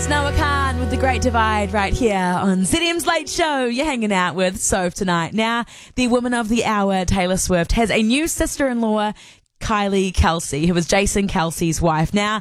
It's Noah Khan with The Great Divide right here on ZM's Late Show. You're hanging out with Soph tonight. Now, the woman of the hour, Taylor Swift, has a new sister-in-law, Kylie Kelce, who was Jason Kelce's wife. Now,